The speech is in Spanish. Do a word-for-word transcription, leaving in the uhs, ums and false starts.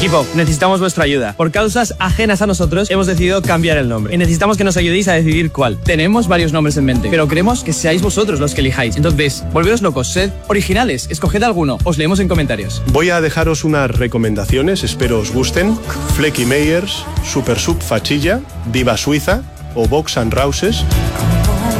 Equipo, necesitamos vuestra ayuda. Por causas ajenas a nosotros, hemos decidido cambiar el nombre. Y necesitamos que nos ayudéis a decidir cuál. Tenemos varios nombres en mente, pero queremos que seáis vosotros los que elijáis. Entonces, volveros locos, sed originales, escoged alguno. Os leemos en comentarios. Voy a dejaros unas recomendaciones, espero os gusten. Flecky Meyers, Super Sub Fachilla, Diva Suiza o Box and Rouses.